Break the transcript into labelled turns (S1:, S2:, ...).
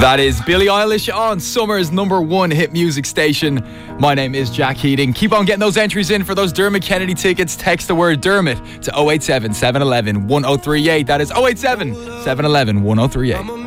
S1: That is Billie Eilish on Summer's #1 hit music station. My name is Jack Heating. Keep on getting those entries in for those Dermot Kennedy tickets. Text the word Dermot to 087 711 1038. That is 087 711 1038.